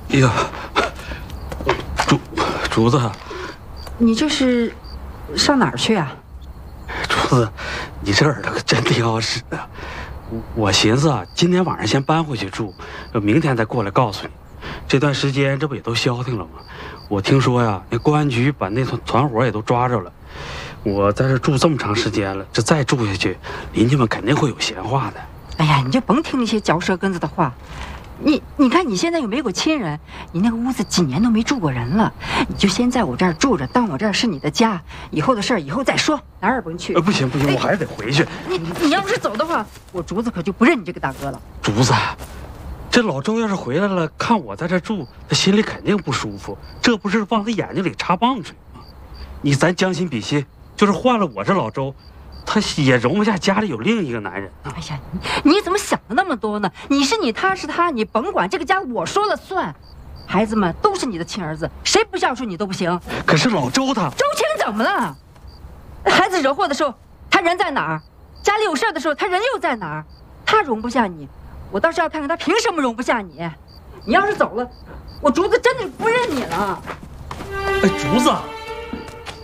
哎呀，竹子， 你这是上哪儿去啊？ 竹子，你这耳朵可真挺好使的。我寻思啊，今天晚上先搬回去住，明天再过来告诉你。这段时间这不也都消停了吗？我听说呀，那公安局把那团伙也都抓着了。我在这住这么长时间了，这再住下去，邻居们肯定会有闲话的。 哎呀，你就甭听那些嚼舌根子的话。你看你现在又没有亲人，你那个屋子几年都没住过人了，你就先在我这儿住着，当我这儿是你的家。以后的事儿以后再说，哪儿也甭去。 不行，我还是得回去。 你要是走的话，我竹子可就不认你这个大哥了。 竹子，这老周要是回来了，看我在这住，他心里肯定不舒服，这不是往他眼睛里插棒槌吗？咱将心比心，就是换了我这老周，他也容不下家里有另一个男人啊！ 哎呀，你怎么想的那么多呢？你是你，他是他，你甭管，这个家我说了算。孩子们都是你的亲儿子，谁不孝顺你都不行。 可是老周他， 周青怎么了？孩子惹祸的时候，他人在哪儿？家里有事的时候，他人又在哪儿？他容不下你，我倒是要看看他凭什么容不下你。你要是走了，我竹子真的不认你了。 哎，竹子。